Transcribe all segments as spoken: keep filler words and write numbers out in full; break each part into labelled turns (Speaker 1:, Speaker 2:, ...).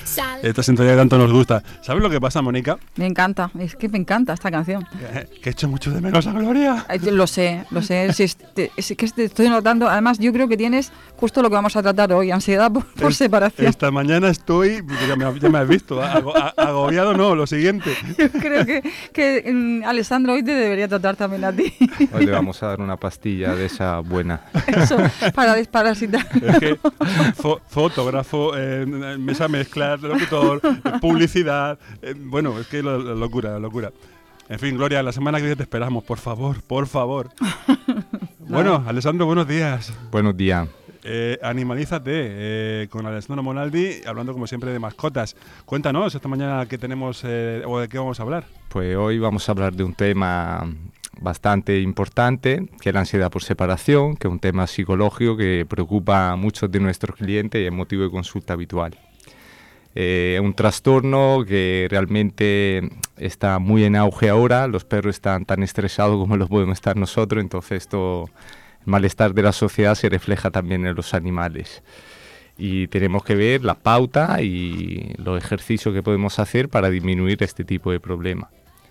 Speaker 1: Esta sintonía que tanto nos gusta. ¿Sabes lo que pasa, Mónica?
Speaker 2: Me encanta, es que me encanta esta canción.
Speaker 1: Que, que echo mucho de menos a Gloria.
Speaker 2: Lo sé, lo sé, si es, te, es que te estoy notando. Además, yo creo que tienes justo lo que vamos a tratar hoy, ansiedad por, por
Speaker 1: es,
Speaker 2: separación.
Speaker 1: Esta mañana estoy, ya me, ya me has visto, ago, agobiado no, lo siguiente.
Speaker 2: Yo creo que, que um, Alessandro hoy te debería tratar también a ti.
Speaker 3: Hoy le vamos a dar una pastilla de esa buena.
Speaker 2: Eso, para desparasitar.
Speaker 1: Es que fo, fotógrafo, eh, mesa mezcla, locutor, publicidad, eh, bueno, es que la, la locura, la locura. En fin, Gloria, la semana que viene te esperamos, por favor, por favor. Bueno, Alessandro, buenos días.
Speaker 3: Buenos días.
Speaker 1: Eh, animalízate eh, con Alessandro Monaldi, hablando como siempre de mascotas. Cuéntanos esta mañana qué tenemos eh, o de qué vamos a hablar.
Speaker 3: Pues hoy vamos a hablar de un tema bastante importante, que es la ansiedad por separación, que es un tema psicológico que preocupa a muchos de nuestros clientes y es motivo de consulta habitual. Eh, es un trastorno que realmente está muy en auge ahora. Los perros están tan estresados como los podemos estar nosotros, entonces esto, el malestar de la sociedad se refleja también en los animales. Y tenemos que ver la pauta y los ejercicios que podemos hacer para disminuir este tipo de problemas.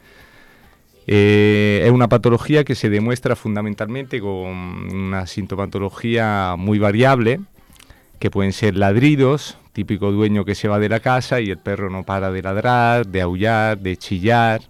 Speaker 3: Eh, es una patología que se demuestra fundamentalmente con una sintomatología muy variable, que pueden ser ladridos, típico dueño que se va de la casa y el perro no para de ladrar, de aullar, de chillar,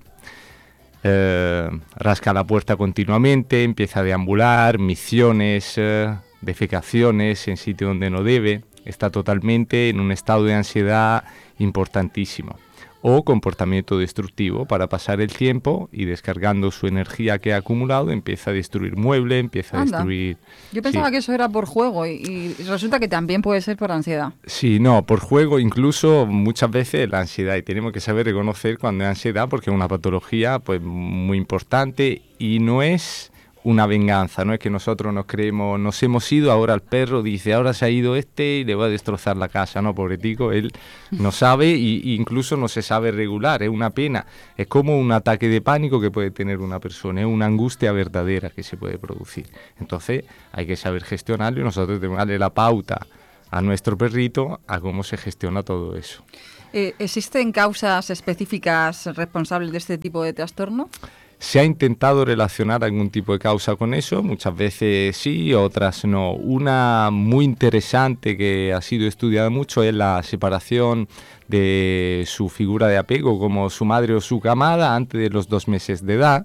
Speaker 3: eh, rasca la puerta continuamente, empieza a deambular, micciones, eh, defecaciones en sitio donde no debe, está totalmente en un estado de ansiedad importantísimo. O comportamiento destructivo, para pasar el tiempo y descargando su energía que ha acumulado, empieza a destruir muebles, empieza a
Speaker 2: Anda.
Speaker 3: destruir...
Speaker 2: Yo pensaba
Speaker 3: sí.
Speaker 2: que eso era por juego y, y resulta que también puede ser por ansiedad.
Speaker 3: Sí, no, por juego incluso muchas veces la ansiedad, y tenemos que saber reconocer cuando es ansiedad porque es una patología pues muy importante y no es una venganza, no es que nosotros nos creemos, nos hemos ido, ahora el perro dice, ahora se ha ido este y le va a destrozar la casa, no, pobretico, él no sabe y incluso no se sabe regular, es una pena, es como un ataque de pánico que puede tener una persona, es una angustia verdadera que se puede producir, entonces hay que saber gestionarlo y nosotros tenemos que darle la pauta a nuestro perrito a cómo se gestiona todo eso.
Speaker 2: Eh, ¿Existen causas específicas responsables de este tipo de trastorno?
Speaker 3: Se ha intentado relacionar algún tipo de causa con eso, muchas veces sí, otras no. Una muy interesante que ha sido estudiada mucho es la separación de su figura de apego, como su madre o su camada, antes de los dos meses de edad.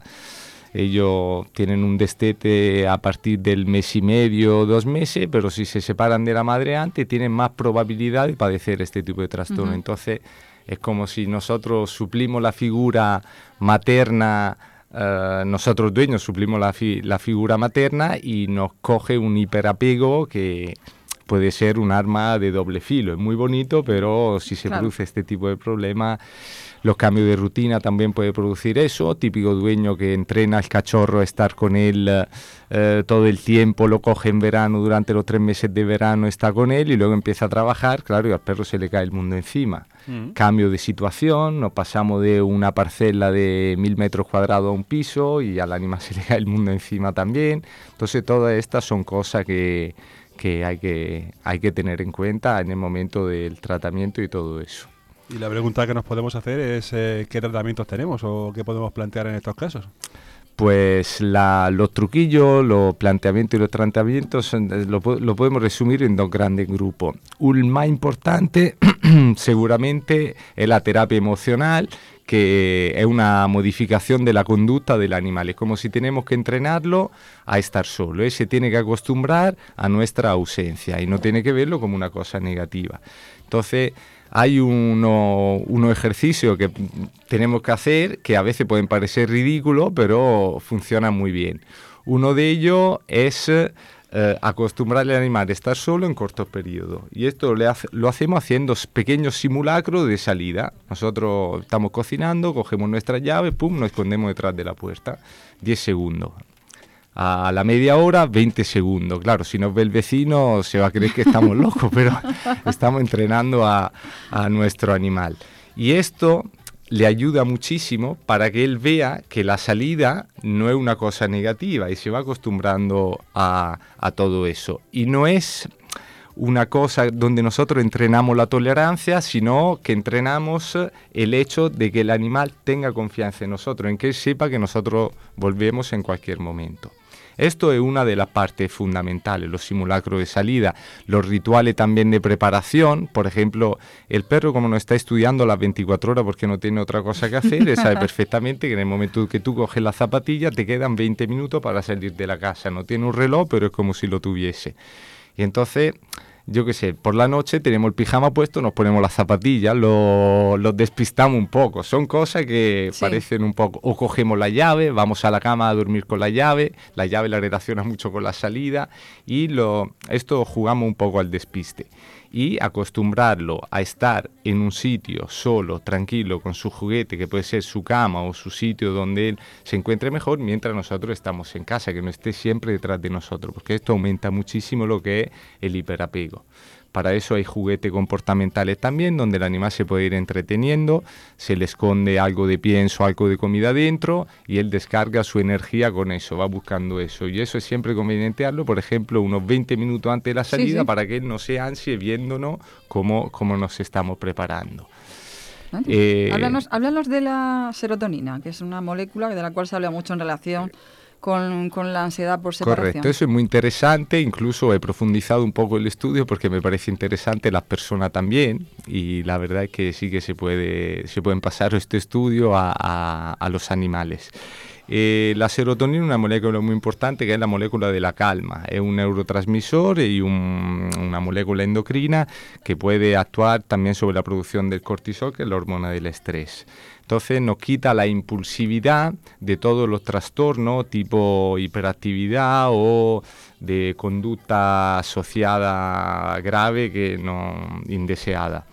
Speaker 3: Ellos tienen un destete a partir del mes y medio o dos meses, pero si se separan de la madre antes, tienen más probabilidad de padecer este tipo de trastorno. Uh-huh. Entonces, es como si nosotros suplimos la figura materna. Uh, nosotros dueños suplimos la, fi- la figura materna y nos coge un hiperapego que puede ser un arma de doble filo. Es muy bonito, pero si se claro. produce este tipo de problema, los cambios de rutina también puede producir eso. Típico dueño que entrena al cachorro a estar con él uh, todo el tiempo, lo coge en verano, durante los tres meses de verano está con él y luego empieza a trabajar, claro, y al perro se le cae el mundo encima. Mm. Cambio de situación, nos pasamos de una parcela de mil metros cuadrados a un piso y al animal se le cae el mundo encima también. Entonces todas estas son cosas que, que, hay que hay que tener en cuenta en el momento del tratamiento y todo eso.
Speaker 1: Y la pregunta que nos podemos hacer es eh, ¿qué tratamientos tenemos o qué podemos plantear en estos casos?
Speaker 3: Pues la, los truquillos, los planteamientos y los tratamientos lo, lo podemos resumir en dos grandes grupos. Un más importante seguramente es la terapia emocional, que es una modificación de la conducta del animal. Es como si tenemos que entrenarlo a estar solo. Él se tiene que acostumbrar a nuestra ausencia y no tiene que verlo como una cosa negativa. Entonces, hay unos uno ejercicios que tenemos que hacer que a veces pueden parecer ridículos, pero funcionan muy bien. Uno de ellos es eh, acostumbrar al animal a estar solo en cortos periodos. Y esto le hace, lo hacemos haciendo pequeños simulacros de salida. Nosotros estamos cocinando, cogemos nuestras llaves, pum, nos escondemos detrás de la puerta. diez segundos. A la media hora, veinte segundos. Claro, si nos ve el vecino se va a creer que estamos locos, pero estamos entrenando a, a nuestro animal. Y esto le ayuda muchísimo para que él vea que la salida no es una cosa negativa y se va acostumbrando a, a todo eso. Y no es una cosa donde nosotros entrenamos la tolerancia, sino que entrenamos el hecho de que el animal tenga confianza en nosotros, en que él sepa que nosotros volvemos en cualquier momento. Esto es una de las partes fundamentales, los simulacros de salida, los rituales también de preparación. Por ejemplo, el perro, como no está estudiando las veinticuatro horas porque no tiene otra cosa que hacer, él sabe perfectamente que en el momento que tú coges la zapatilla te quedan veinte minutos para salir de la casa. No tiene un reloj, pero es como si lo tuviese. Y entonces, yo qué sé, por la noche tenemos el pijama puesto, nos ponemos las zapatillas, los lo despistamos un poco. Son cosas que sí. parecen un poco... O cogemos la llave, vamos a la cama a dormir con la llave, la llave la relaciona mucho con la salida, y lo, esto jugamos un poco al despiste. Y acostumbrarlo a estar en un sitio solo, tranquilo, con su juguete, que puede ser su cama o su sitio donde él se encuentre mejor, mientras nosotros estamos en casa, que no esté siempre detrás de nosotros, porque esto aumenta muchísimo lo que es el hiperapego. Para eso hay juguetes comportamentales también, donde el animal se puede ir entreteniendo, se le esconde algo de pienso, algo de comida dentro, y él descarga su energía con eso, va buscando eso. Y eso es siempre conveniente hacerlo, por ejemplo, unos veinte minutos antes de la salida, sí, sí. para que él no se ansie viéndonos cómo, cómo nos estamos preparando.
Speaker 2: Eh, háblanos, háblanos de la serotonina, que es una molécula de la cual se habla mucho en relación Con, con la ansiedad por separación.
Speaker 3: Correcto, eso es muy interesante, incluso he profundizado un poco el estudio porque me parece interesante, las personas también, y la verdad es que sí que se puede se pueden pasar este estudio a, a, a los animales. Eh, la serotonina es una molécula muy importante, que es la molécula de la calma. Es un neurotransmisor y un, una molécula endocrina que puede actuar también sobre la producción del cortisol, que es la hormona del estrés. Entonces nos quita la impulsividad de todos los trastornos tipo hiperactividad o de conducta asociada grave que no indeseada.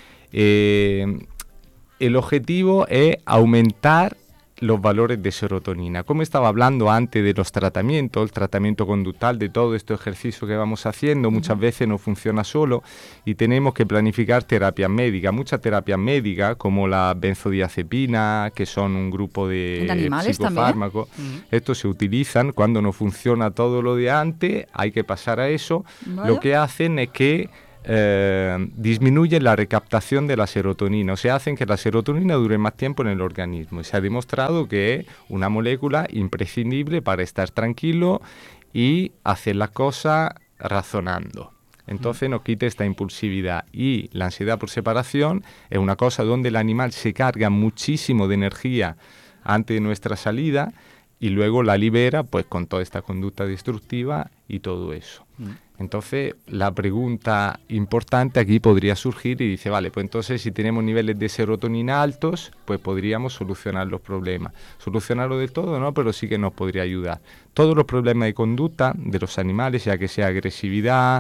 Speaker 3: Eh, el objetivo es aumentar los valores de serotonina. Como estaba hablando antes de los tratamientos, el tratamiento conductual, de todo este ejercicio que vamos haciendo, muchas veces no funciona solo y tenemos que planificar terapias médicas. Muchas terapias médicas, como la benzodiazepina, que son un grupo de psicofármacos, uh-huh. estos se utilizan cuando no funciona todo lo de antes, hay que pasar a eso. Vale. Lo que hacen es que Eh, disminuye la recaptación de la serotonina, o sea, hacen que la serotonina dure más tiempo en el organismo, y se ha demostrado que es una molécula imprescindible para estar tranquilo y hacer las cosas razonando. Entonces nos quita esta impulsividad, y la ansiedad por separación es una cosa donde el animal se carga muchísimo de energía antes de nuestra salida y luego la libera pues con toda esta conducta destructiva y todo eso. Entonces, la pregunta importante aquí podría surgir y dice, vale, pues entonces si tenemos niveles de serotonina altos, pues podríamos solucionar los problemas. Solucionarlo del todo, ¿no? Pero sí que nos podría ayudar. Todos los problemas de conducta de los animales, ya que sea agresividad,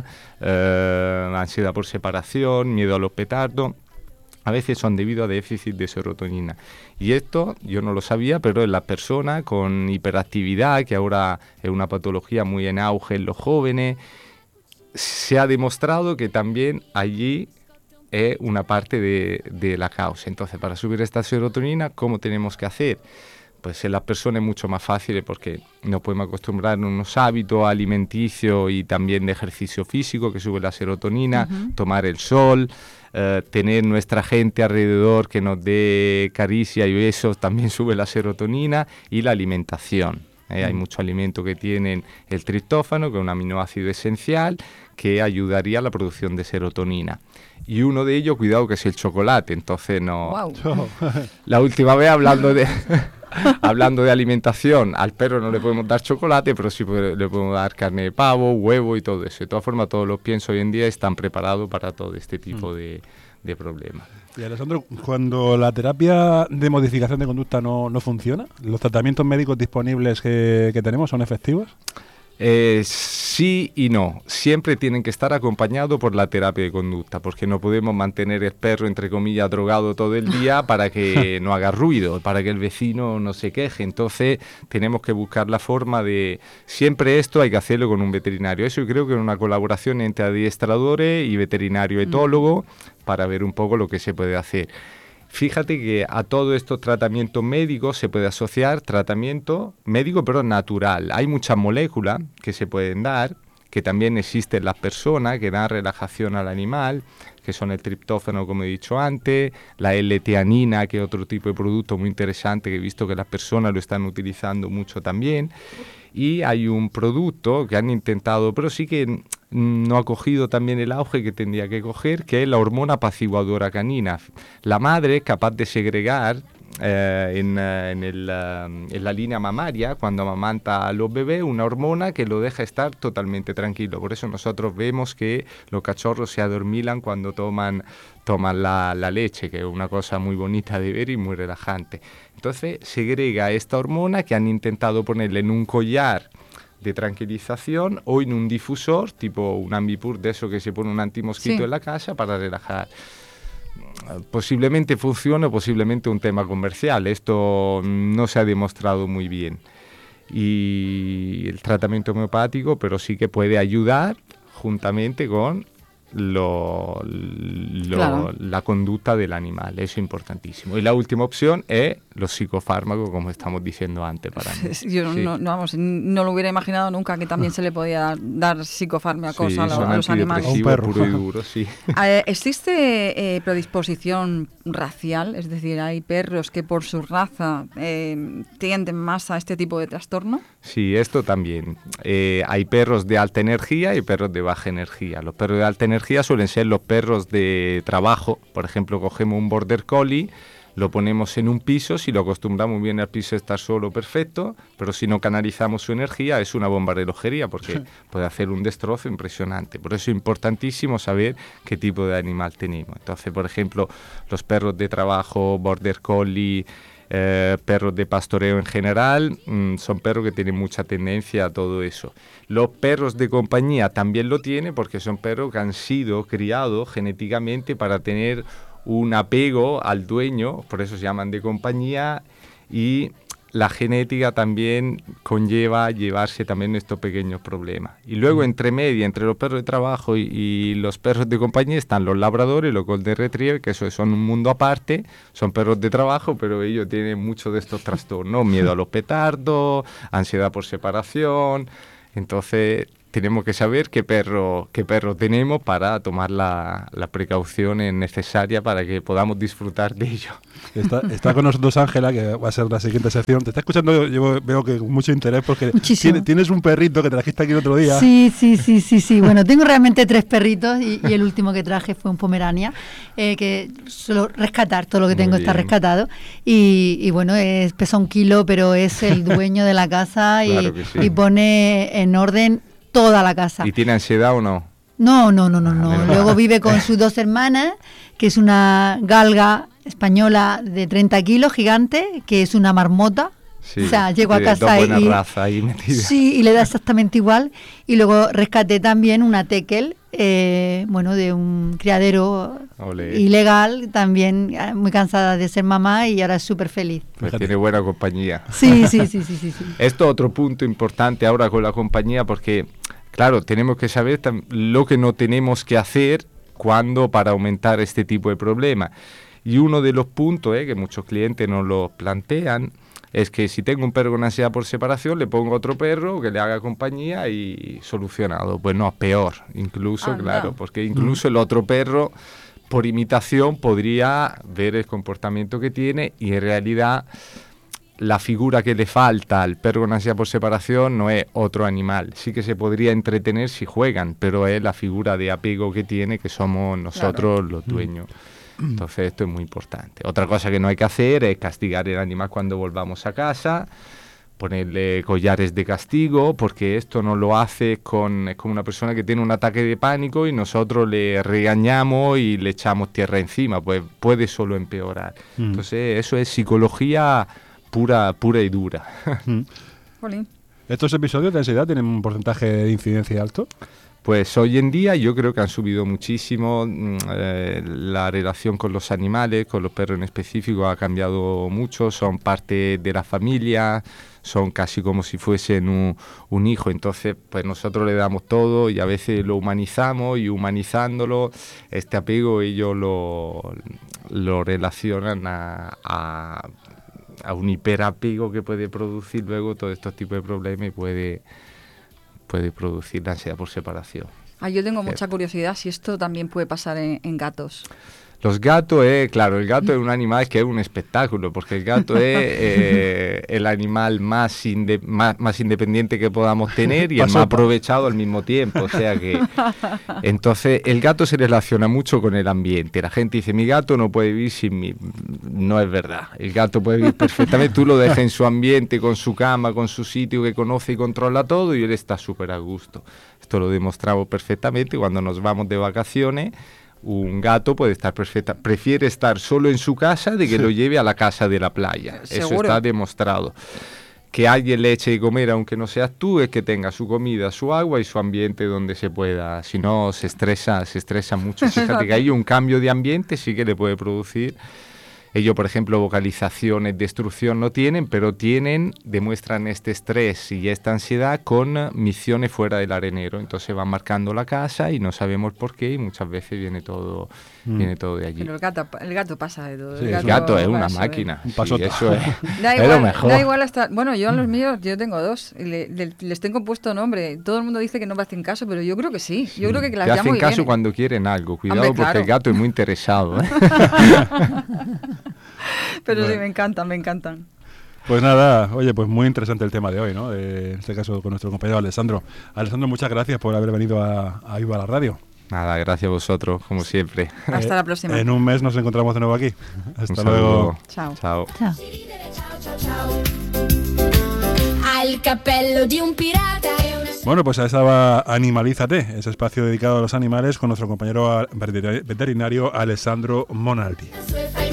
Speaker 3: eh, ansiedad por separación, miedo a los petardos, a veces son debido a déficit de serotonina. Y esto yo no lo sabía, pero en las personas con hiperactividad, que ahora es una patología muy en auge en los jóvenes, se ha demostrado que también allí es una parte de, de la causa. Entonces, para subir esta serotonina, ¿cómo tenemos que hacer? Pues en las personas es mucho más fácil porque nos podemos acostumbrar a unos hábitos alimenticios y también de ejercicio físico que sube la serotonina, uh-huh. tomar el sol, eh, tener nuestra gente alrededor que nos dé caricia, y eso también sube la serotonina, y la alimentación. Eh, hay muchos alimentos que tienen el triptófano, que es un aminoácido esencial, que ayudaría a la producción de serotonina. Y uno de ellos, cuidado, que es el chocolate. Entonces, no. Wow. La última vez, hablando de hablando de alimentación, al perro no le podemos dar chocolate, pero sí le podemos dar carne de pavo, huevo y todo eso. De todas formas, todos los piensos hoy en día están preparados para todo este tipo mm. de, de problemas.
Speaker 1: Y Alessandro, cuando la terapia de modificación de conducta no, no funciona, ¿los tratamientos médicos disponibles que, que tenemos son efectivos?
Speaker 3: Eh, sí y no. Siempre tienen que estar acompañados por la terapia de conducta, porque no podemos mantener el perro, entre comillas, drogado todo el día para que no haga ruido, para que el vecino no se queje. Entonces tenemos que buscar la forma de... Siempre esto hay que hacerlo con un veterinario. Eso yo creo que es una colaboración entre adiestradores y veterinario etólogo mm. para ver un poco lo que se puede hacer. Fíjate que a todos estos tratamientos médicos se puede asociar tratamiento médico, pero natural. Hay muchas moléculas que se pueden dar, que también existen las personas que dan relajación al animal, que son el triptófano, como he dicho antes, la L-teanina, que es otro tipo de producto muy interesante que he visto que las personas lo están utilizando mucho también. Y hay un producto que han intentado, pero sí que no ha cogido también el auge que tendría que coger, que es la hormona apaciguadora canina. La madre es capaz de segregar eh, en, en, el, en la línea mamaria, cuando amamanta a los bebés, una hormona que lo deja estar totalmente tranquilo. Por eso nosotros vemos que los cachorros se adormilan cuando toman, toman la, la leche, que es una cosa muy bonita de ver y muy relajante. Entonces segrega esta hormona que han intentado ponerle en un collar de tranquilización o en un difusor, tipo un Ambipur de eso que se pone un antimosquito sí. en la casa para relajar. Posiblemente funcione, posiblemente un tema comercial. Esto no se ha demostrado muy bien. Y el tratamiento homeopático, pero sí que puede ayudar juntamente con Lo, lo, claro. la conducta del animal, eso es importantísimo. Y la última opción es los psicofármacos, como estamos diciendo antes. Para mí.
Speaker 2: Yo sí. no, no, vamos, no lo hubiera imaginado nunca que también se le podía dar psicofármacos sí, a, lo, a los animales.
Speaker 3: Un perro puro y duro, sí.
Speaker 2: ¿Existe eh, predisposición racial? Es decir, ¿hay perros que por su raza eh, tienden más a este tipo de trastorno?
Speaker 3: Sí, esto también. Eh, hay perros de alta energía y perros de baja energía. Los perros de alta energía suelen ser los perros de trabajo. Por ejemplo, cogemos un border collie, lo ponemos en un piso, si lo acostumbramos bien al piso estar solo, perfecto, pero si no canalizamos su energía es una bomba de relojería porque sí. puede hacer un destrozo impresionante. Por eso es importantísimo saber qué tipo de animal tenemos. Entonces, por ejemplo, los perros de trabajo, border collie, Eh, perros de pastoreo en general, mmm, son perros que tienen mucha tendencia a todo eso. Los perros de compañía también lo tienen porque son perros que han sido criados genéticamente para tener un apego al dueño, por eso se llaman de compañía, y la genética también conlleva llevarse también estos pequeños problemas. Y luego entre media, entre los perros de trabajo y, y los perros de compañía están los labradores, los golden retriever, que eso son un mundo aparte, son perros de trabajo, pero ellos tienen muchos de estos trastornos, miedo a los petardos, ansiedad por separación. Entonces tenemos que saber qué perro, qué perro tenemos para tomar la, la precaución necesaria para que podamos disfrutar de ello.
Speaker 1: Está, está con nosotros Ángela, que va a ser la siguiente sección. Te está escuchando, yo veo que con mucho interés, porque tiene, tienes un perrito que trajiste aquí el otro día.
Speaker 4: Sí, sí, sí, sí, sí. Bueno, tengo realmente tres perritos y, y el último que traje fue un Pomerania, eh, que suelo rescatar, todo lo que tengo está rescatado. Y, y bueno, es, pesa un kilo, pero es el dueño de la casa y, claro sí. y pone en orden toda la casa.
Speaker 3: ¿Y tiene ansiedad o no?
Speaker 4: No, no, no, no, no. Luego vive con sus dos hermanas, que es una galga española de treinta kilos, gigante, que es una marmota. Sí, o sea, llego a casa y,
Speaker 3: raza ahí metida.
Speaker 4: Sí, y le da exactamente igual. Y luego rescaté también una tekel, eh, bueno, de un criadero Olé. ilegal, también muy cansada de ser mamá y ahora es súper feliz.
Speaker 3: Pues tiene buena compañía.
Speaker 4: Sí, sí, sí, sí, sí, sí.
Speaker 3: Esto es otro punto importante ahora con la compañía, porque, claro, tenemos que saber lo que no tenemos que hacer cuando para aumentar este tipo de problemas. Y uno de los puntos eh, que muchos clientes nos lo plantean es que si tengo un perro con ansiedad por separación, le pongo otro perro que le haga compañía y solucionado. Pues no, peor, incluso, ah, claro, no. porque incluso el otro perro, por imitación, podría ver el comportamiento que tiene y en realidad la figura que le falta al perro con ansiedad por separación no es otro animal. Sí que se podría entretener si juegan, pero es la figura de apego que tiene, que somos nosotros claro. los dueños. Entonces esto es muy importante. Otra cosa que no hay que hacer es castigar el animal cuando volvamos a casa, ponerle collares de castigo, porque esto no lo hace con, con una persona que tiene un ataque de pánico y nosotros le regañamos y le echamos tierra encima, pues puede solo empeorar. Mm. Entonces eso es psicología pura, pura y dura.
Speaker 1: Mm. ¿Estos episodios de ansiedad tienen un porcentaje de incidencia alto?
Speaker 3: Pues hoy en día yo creo que han subido muchísimo, eh, la relación con los animales, con los perros en específico ha cambiado mucho, son parte de la familia, son casi como si fuesen un, un hijo, entonces pues nosotros le damos todo y a veces lo humanizamos y humanizándolo, este apego ellos lo, lo relacionan a, a, a un hiperapego que puede producir luego todos estos tipos de problemas y puede... puede producir la ansiedad por separación.
Speaker 2: Ah, yo tengo mucha curiosidad si esto también puede pasar en, en gatos.
Speaker 3: Los gatos, eh, claro, el gato es un animal que es un espectáculo, porque el gato es eh, el animal más, inde más, más independiente que podamos tener y el más aprovechado al mismo tiempo. O sea que, entonces, el gato se relaciona mucho con el ambiente. La gente dice, mi gato no puede vivir sin mí. No es verdad. El gato puede vivir perfectamente. Tú lo dejas en su ambiente, con su cama, con su sitio que conoce y controla todo, y él está súper a gusto. Esto lo demostramos perfectamente cuando nos vamos de vacaciones. Un gato puede estar perfecta, prefiere estar solo en su casa de que sí. lo lleve a la casa de la playa. ¿Seguro? Eso está demostrado. Que alguien le eche de comer, aunque no seas tú, es que tenga su comida, su agua y su ambiente donde se pueda. Si no, se estresa, se estresa mucho. Fíjate que hay un cambio de ambiente, sí que le puede producir. Ellos, por ejemplo, vocalizaciones, destrucción no tienen, pero tienen, demuestran este estrés y esta ansiedad con misiones fuera del arenero. Entonces van marcando la casa y no sabemos por qué y muchas veces viene todo, mm. viene todo de allí.
Speaker 2: Pero el gato, el gato pasa de todo.
Speaker 3: Sí,
Speaker 2: el, gato,
Speaker 3: el gato es una
Speaker 2: eso,
Speaker 3: máquina.
Speaker 1: Un pasote.
Speaker 3: Sí, eso es,
Speaker 2: da
Speaker 3: es
Speaker 2: igual,
Speaker 3: lo mejor.
Speaker 2: Da igual hasta, bueno, yo a los míos, yo tengo dos, y le, le, les tengo puesto nombre. Todo el mundo dice que no me hacen caso, pero yo creo que sí. Yo creo que las
Speaker 3: Te
Speaker 2: llamo
Speaker 3: hacen
Speaker 2: y
Speaker 3: caso
Speaker 2: vienen.
Speaker 3: cuando quieren algo. Cuidado.
Speaker 2: Hombre,
Speaker 3: porque
Speaker 2: claro.
Speaker 3: el gato es muy interesado, ¿eh?
Speaker 2: Pero
Speaker 1: bueno.
Speaker 2: sí, me encantan, me encantan.
Speaker 1: Pues nada, oye, pues muy interesante el tema de hoy, ¿no? De, en este caso con nuestro compañero Alessandro. Alessandro, muchas gracias por haber venido a, a Viva la Radio.
Speaker 3: Nada, gracias a vosotros, como siempre.
Speaker 2: Hasta
Speaker 1: eh,
Speaker 2: la próxima.
Speaker 1: En un mes nos encontramos de nuevo aquí. Hasta
Speaker 3: Un
Speaker 1: luego.
Speaker 2: Chao.
Speaker 3: Chao.
Speaker 4: Chao.
Speaker 5: Al cappello di un pirata.
Speaker 1: Bueno, pues ahí estaba Animalízate, ese espacio dedicado a los animales con nuestro compañero veterinario Alessandro Monaldi.